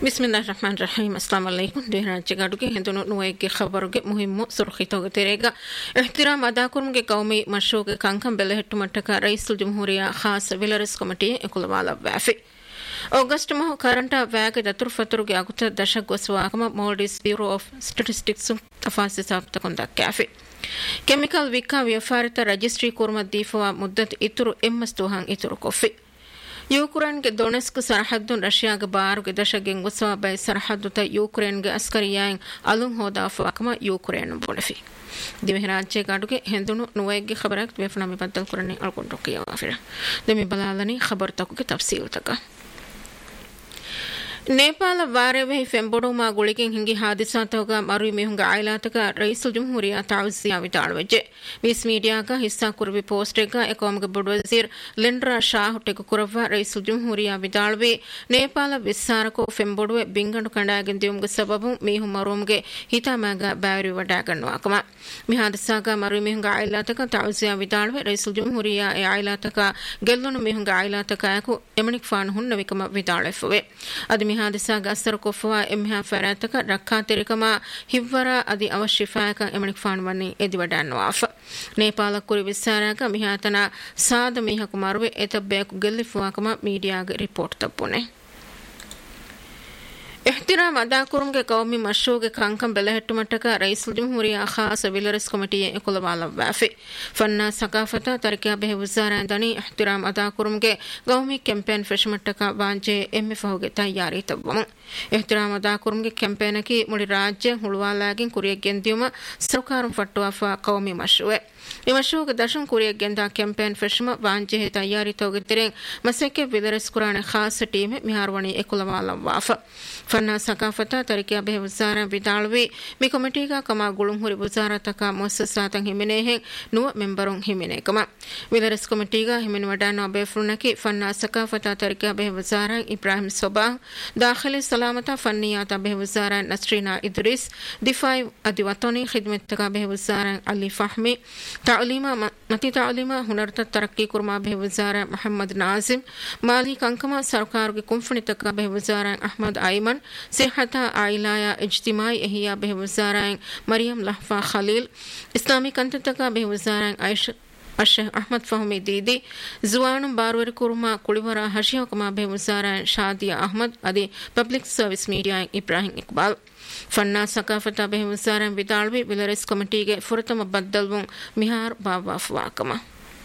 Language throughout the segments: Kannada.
ಬಿಸ್ಮಿಲ್ಲಾಹಿರ್ ರಹಮಾನಿರ್ ರಹೀಮ್ ಅಸ್ಸಲಾಮು ಅಲೈಕುಂ ದೇಹರಾಜ್ಯ ಗಡುಗೆ ಹಿಂದನು ನುವೈಗೆ ಖಬರುಗೆ ಮುಹಿಮ್ಮು ಸುರ್ಖಿತೋಗ ತೆರೆಗ ಇಹ್ತಿರಾಮ್ ಅದಾ ಕುರ್ಮ್ಗೆ ಕೌಮಿ ಮಶೂಗೆ ಕಂಕಂ ಬೆಲೆ ಹೆಟ್ಟು ಮಟ್ಟಕ ರೈಸುಲ್ ಜಮ್ಹೂರಿಯಾ ಖಾಸ್ ವಿಲರಸ್ committee ಎಕುಲವಾಲ ವ್ಯಾಫಿ August ಮಹ ಕರಂಟ ವ್ಯಾಗ ದತುರ್ ಫತುರ್ಗೆ ಅಗುತ ದಶಕ್ ಗೊಸ್ವಾಕಮ ಮೋಲ್ಡಿಸ್ bureau of statistics ತಫಾಸಿ ಸಾಬ್ತಕೊಂದ ಕ್ಯಾಫಿ chemical Vika ವ್ಯಾಪಾರಿತ registry kurma ದೀಫವಾ ಮುದ್ದತ್ ಇತುರು ಎಮ್ಮಸ್ತುಹಂ ಇತುರು ಕೊಫಿ ಯೂಕ್ರೇನ್ಗೆ ದೊನೆಸ್ಕ್ ಸರಹದ್ದು ರಷ್ಯಾಗೆ ಬಾರುಗೆ ದಶಗೆಂ ಗೊಸ್ವಾಬೈ ಸರಹದ್ದುತ ಯೂಕ್ರೇನ್ಗೆ ಅಸ್ಕರಿಯಾಯಂ ಅಲುಂ ಹೋದಾಫವಾಕಮ ಯೂಕ್ರೇನ್ ಬೊಣಫಿ ದಿವೆ ರಾಜ್ಯ ಗಾಡುಗೆ ಹೆಂದುನು ನುವೈಗೆ ಖಬರಕ್ ವೇಫನಮಿ ಬದ್ದಲ್ ಕುರನಿ ಅಳ್ಕೊಂಡು ಕಿಯಾಫಿರ ದೆಮಿ ಬಲಾಲನಿ ಖಬರ್ ತಕುಗೆ ತಫ್ಸೀಲ್ ತಕ ನೇಪಾಳ ವಾರವೆ ಫೆಂಬೊಡೋಮಾ ಗುಳಿಗೆಂ ಹಿಂಗಿ ಹಾದಿಸಾತೋಗ ಮರು ಮಿಹುಂಗ ಆಯ್ಲಾತಕ ರೈಸುಲ್ ಜಮ್ಹೂರಿಯಾ ತಾউಸಿಯಾ ವಿತಾಳವೆಜೆ ವಿಸ್ ಮೀಡಿಯಾಗ ಹಿಸ್ಸಾ ಕುರ್ವಿ ಪೋಸ್ಟೆಗ ಎಕೋಮ್ಗ ಬುಡ್ ವಜೀರ್ ಲಿಂಡ್ರಾ ಶಾ ಹುಟ್ಟೆಗ ಕುರವ ರೈಸುಲ್ ಜಮ್ಹೂರಿಯಾ ವಿತಾಳವೆ ನೇಪಾಳ ವಿಸ್ಸಾರಕೋ ಫೆಂಬೊಡುವೆ ಬಿಂಗಂಡು ಕಂಡಾಗಿನ್ ದಿಯುಂಗ ಸಬಬು ಮಿಹು ಮರುಮ್ಗೆ ಹಿತಾಮಾಗ ಬ್ಯಾರಿ ವಡಾಗಣ್ಣುವಾಕಮ ಮಿ ಹಾದಿಸಾಗ ಮರು ಮಿಹುಂಗ ಆಯ್ಲಾತಕ ತಾউಸಿಯಾ ವಿತಾಳವೆ ರೈಸುಲ್ ಜಮ್ಹೂರಿಯಾ ಎ ಆಯ್ಲಾತಕ ಗೆಲ್ಲುನು ಮಿಹುಂಗ ಆಯ್ಲಾತಕ ಯಾಕು ಎಮಣಿಕ್ ಫಾನ್ ಹುನ್ನವಿಕಮ ವಿತಾಳೆಫುವೆ ಅದಿ ಹಾದಿಸಾಗ ಅಸರ ಕೊಫವಾ ಎಮ್ಹಾ ಫರಾತಕ ರಕ್ಕಾ ತೆರಿಕಮ ಹಿವ್ವರ ಅದಿ ಅವಶ್ಯಫಾಯಕ ಎಮಣಿಕ್ ಫಾಣವನ್ನಿ ಎದಿವಡಾನ್ವಾಫ ನೇಪಾಳ ಕುರಿ ವಿಸ್ಸಾರಾಗ ಮಿಹಾತನ ಸಾದ ಮಿಹಕು ಮಾರುವೆ ಎತಬ್ಬೇಕು ಗೆಲ್ಲಿಫುವಾಕಮ ಮೀಡಿಯಾಗ ರಿಪೋರ್ಟ್ ತಪ್ಪುನೆ ಇಹ್ತಿರಾಮ್ ಅದಾ ಕುರ್ಮ್ಗೆ ಕೌಮಿ ಮಶೂಗೆ ಕಂಕಂ ಬೆಲೆ ಹೆಟ್ಟು ಮಟ್ಟಕ ರೈಸುಲ್ ಜಮ್ಹೂರಿಯಾ ಖಾಸ್ ವಿಲರಸ್ ಕಮಿಟಿಯ ಎಕುಲವಾಲ ವ್ಯಾಫಿ ಫನ್ನ ಸಕಾಫತ ತರಿಕಾ ಬೆಹ ವಜಾರಾ ದನಿ ಇಹ್ತಿರಾಮ್ ಅದಾ ಕುರ್ಮ್ಗೆ ಕೌಮಿ ಕ್ಯಾಂಪೇನ್ ಫೆಶ್ ಮಟ್ಟಕ ವಾಂಜೆ ಎಮ್ಎಫ್ಒಗೆ ತಯಾರಿ ತವ್ವಮ ಇಹ್ತಿರಾಮ್ ಅದಾ ಕುರ್ಮ್ಗೆ ಕ್ಯಾಂಪೇನಕಿ ಮುಳಿ ರಾಜ್ಯ ಹುಳುವಾಲಾಗಿನ್ ಕುರಿಯ ಗೆಂದಿಯುಮ ಸರ್ಕಾರಂ ಫಟ್ಟುವಾಫ ಕೌಮಿ ಮಶೂವೆ ಈ ಮಶೂಗೆ ದಶಂ ಕುರಿಯ ಗೆಂದ ಕ್ಯಾಂಪೇನ್ ಫೆಶ್ಮ ವಾಂಜೆ ತಯಾರಿ ತೋಗಿದ್ದಿರೆಂ ಮಸೆಕೆ ವಿಲರಸ್ ಕುರಾನೆ ಖಾಸ್ ಟೀಮ್ ಮಿಹಾರ್ವಣಿ ಎಕುಲವಾಲ ವಾಫ ಫನ್ನ ಸಕಾಫತ ತರಿಕಾ ಬೆಹ ವಜಾರಾ ವಿದಾಳ್ವಿ ಮಿ ಕಮಿಟಿಗ ಕಮಾ ಗುಳುಂ ಹುರಿ ವಜಾರತಕ ಮುಅಸ್ಸಸಾತಂ ಹಿಮಿನೆಹೆ ನುವ ಮೆಂಬರುಂ ಹಿಮಿನೆಕಮ ವಿಲರಸ್ ಕಮಿಟಿಗ ಹಿಮಿನ ವಡಾನೋ ಬೆಫ್ರುನಕಿ ಫನ್ನ ಸಕಾಫತ ತರಿಕಾ ಬೆಹ ವಜಾರಾ ಇಬ್ರಾಹಿಂ ಸೊಬಾ ದಾಖಿಲಿ ಸಲಾಮತ ಫನ್ನಿಯಾತ ಬೆಹ ವಜಾರಾ ನಸ್ರೀನಾ ಇದ್ರಿಸ್ ದಿಫಾಯ್ ಅದಿ ವತನಿ ಖಿದ್ಮತಕ ಬೆಹ ವಜಾರಾ ಅಲಿ ಫಹಮಿ ತಾಲೀಮಾ ಮತಿ ತಾಲೀಮಾ ಹುನರ್ತ ತರಕ್ಕಿ ಕುರ್ಮಾ ಬೆಹ ವಜಾರಾ ಮೊಹಮ್ಮದ್ ನಾಜಿಮ್ ಮಾಲಿ ಕಂಕಮ ಸರ್ಕಾರಗೆ ಕುಂಫಣಿತಕ ಬೆಹ ವಜಾರಾ ಅಹಮದ್ ಐಮನ್ सेहत आइलाया इज्तिमाई एहिया बेहवजाराएं मरियम लहफा खलील इस्लामी कंतका बेहवजाराएं आयशा अशेख अहमद फहमी दीदी जुआन बारवर कुरमा कुलिवरा हशिया कमा बेहवजाराएं शादिया अहमद अदी public service media Ibrahim Iqbal फन्ना सकाफता बेहवजाराएं विदालवी विलरस committee के फुरतम बद्दलवुं मिहार बावाफवाकमा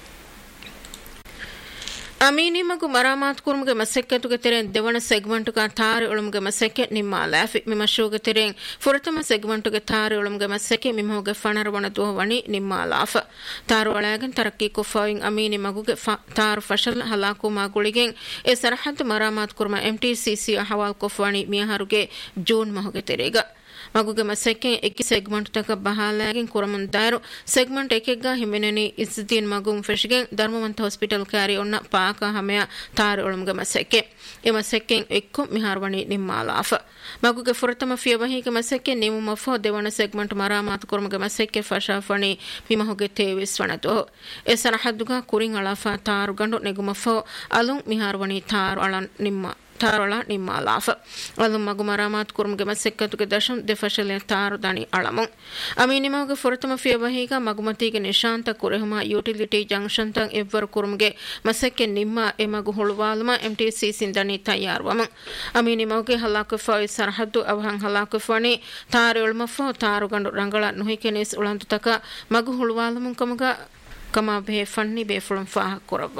ಅಮೀನಿ ಮಗು ಮರಾಮಾತ್ ಕುರ್ಮ್ಗೆ ಮಸೆಕ್ಕೆತುಗೆ ತೆರೆನ್ ದೇವಣ ಸೆಗ್ಮೆಂಟ್ಗ ತಾರಿ ಉಳುಮ್ಗೆ ಮಸೆಕ್ಕೆ ನಿಮ್ಮ ಲಾಫಿ ಮಿಮಶೂಗೆ ತೆರೆನ್ ಫುರತಮ ಸೆಗ್ಮೆಂಟ್ಗೆ ತಾರಿ ಉಳುಮ್ಗೆ ಮಸೆಕ್ಕೆ ಮಿಮೋಗೆ ಫಣರವಣ ದುವಣಿ ನಿಮ್ಮ ಲಾಫ ತಾರು ಒಳಗನ್ ತರಕ್ಕಿ ಕುಫಾವಿಂಗ್ ಅಮೀನಿ ಮಗುಗೆ ತಾರು ಫಶಲ್ ಹಲಾಕು ಮಾಗುಳಿಗೆ ಎ ಸರಹದ್ ಮರಾಮಾತ್ ಕುರ್ಮ ಎಂಟಿಸಿಸಿ ಅಹವಾಲ್ ಕುಫಾಣಿ ಮಿಯಾಹರುಗೆ ಜೂನ್ ಮಹುಗೆ ತೆರೆಗ ಮಗುಗೆ ಮಸೆಕ್ಕೆ ಎಕ್ಕಿ ಸೆಗ್ಮೆಂಟ್ ತಕ ಬಹಾಲಾಗಿನ್ ಕುರಮನ್ ದಾರು ಸೆಗ್ಮೆಂಟ್ ಎಕೆಗ್ಗ ಹಿಮೆನೆನಿ ಇಸ್ದೀನ್ ಮಗುಂ ಫೆಶ್ಗೆ ಧರ್ಮವಂತ ಹಾಸ್ಪಿಟಲ್ ಕ್ಯಾರಿ ಒನ್ನ ಪಾಕ ಹಮೆಯ ತಾರು ಒಳಮ್ಗೆ ಮಸೆಕ್ಕೆ ಎ ಮಸೆಕ್ಕೆ ಎಕ್ಕು ಮಿಹಾರ್ವಣಿ ನಿಮ್ಮಾಲಾಫ ಮಗುಗೆ ಫುರತಮ ಫಿಯವಹಿಗೆ ಮಸೆಕ್ಕೆ ನೀವು ಮಫೋ ದೇವಣ ಸೆಗ್ಮೆಂಟ್ ಮರಾಮಾತ್ ಕುರಮ್ಗೆ ಮಸೆಕ್ಕೆ ಫಶಾಫಣಿ ಮಿಮಹುಗೆ ತೇವಿಸ್ ವಣದು ಎ ಸರಹದ್ದುಗ ಕುರಿಂ ಅಳಾಫ ತಾರು ಗಂಡು ನೆಗು ಮಫೋ ಅಲುಂ ಮಿಹಾರ್ವಣಿ ತಾರು ಅಳ ನಿಮ್ಮ ತಾರಳ ನಿಮ್ಮ ಲಾಫ ಅದು ಮಗು ಮರಾಮಾತ್ ಕುರ್ಮ್ಗೆ ಮಸೆಕ್ಕತುಗೆ ದಶಂ ದೆಫಶಲೆ ತಾರು ದಣಿ ಅಳಮು ಅಮೀನಿಮಗೆ ಫುರತಮ ಫಿಯವಹಿಗ ಮಗುಮತಿಗೆ ನಿಶಾಂತ ಕುರೆಹುಮ ಯುಟಿಲಿಟಿ ಜಂಕ್ಷನ್ ತಂ ಎವ್ವರ್ ಕುರ್ಮ್ಗೆ ಮಸೆಕ್ಕೆ ನಿಮ್ಮ ಎ ಮಗು ಹುಳುವಾಲ್ಮ ಎಂಟಿಸಿ ಸಿಂದಣಿ ತಯಾರ್ವಮ ಅಮೀನಿಮಗೆ ಹಲಾಕು ಫಾಯಿ ಸರ್ಹದ್ದು ಅವಹಂ ಹಲಾಕು ಫಣಿ ತಾರು ಉಳ್ಮಫೋ ತಾರು ಗಂಡು ರಂಗಳ ನುಹಿಕೆನಿಸ್ ಉಳಂತು ತಕ ಮಗು ಹುಳುವಾಲ್ಮು ಕಮಗ ಕಮಾ ಬೇ ಫಣ್ಣಿ ಬೇಫುಳಂ ಫಾಹ ಕುರವ್ವ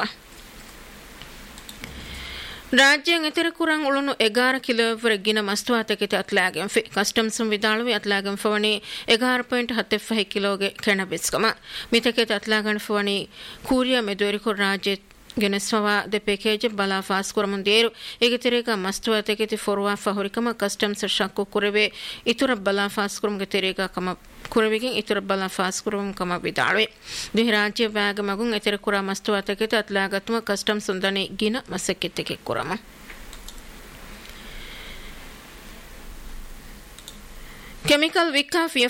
ರಾಜ್ಯಂ ಇತರ ಕುರಂ ಉಳುನು 11 ಕಿಲೋವರೆಗಿನ ಮಸ್ತುವಾತಕ್ಕೆ ಅತ್ಲಾಗಂ ಫಿ ಕಸ್ಟಮ್ಸ್ ವಿದಾಳುವಿ ಅತ್ಲಾಗಂ ಫವಣಿ 11.75 ಕಿಲೋಗೆ ಕೆಣಬಿಸ್ಕಮ ಮಿತಕ್ಕೆ ಅತ್ಲಾಗಂ ಫವಣಿ ಕೂರಿಯ ಮೆದುರಿಕು ರಾಜ್ಯ ಗೆನಸ್ವಾ ದೆ ಪ್ಯಾಕೇಜ್ ಬಲಾ ಫಾಸ್ ಕುರಮಂದೇರು ಏಗತಿರೇಗ ಮಸ್ತುವಾತಕ್ಕೆ ತಿ ಫೋರ್ವಾ ಫಹುರಿಕಮ ಕಸ್ಟಮ್ಸ್ ಶಕ್ಕು ಕುರವೆ ಇತರ ಬಲಾ ಫಾಸ್ ಕುರಮಗೆ ತಿರೇಗ ಕಮ ಕುರವಿಗೆ ಇತರ ಬಲಾ ಫಾಸ್ ಕುರಂ ಕಮ ವಿದಾಳುವೆ ದಿ ರಾಜ್ಯ ವ್ಯಾಗ ಮಗುಂ ಇತರ ಕುರ ಮಸ್ತುವಾತಕ್ಕೆ ಅತ್ಲಾಗತ್ಮ ಕಸ್ಟಮ್ಸ್ ಸಂದನಿ ಗಿನ ಮಸಕ್ಕೆತೆಗೆ ಕುರಮ ಕೆಮಿಕಲ್ ವಿಕಾಫ್